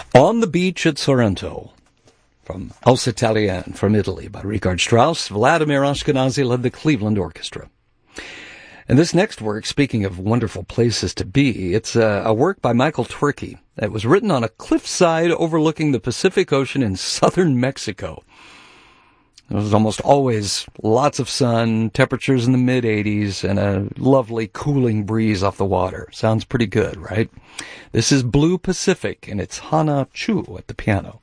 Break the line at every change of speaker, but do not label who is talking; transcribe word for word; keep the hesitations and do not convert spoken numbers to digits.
On the Beach at Sorrento, from Aus Italien, from Italy, by Richard Strauss. Vladimir Ashkenazy led the Cleveland Orchestra. And this next work, speaking of wonderful places to be, it's a, a work by Michael Twerke. It was written on a cliffside overlooking the Pacific Ocean in southern Mexico. There was almost always lots of sun, temperatures in the mid eighties, and a lovely cooling breeze off the water. Sounds pretty good, right? This is Blue Pacific, and it's Hana Chu at the piano.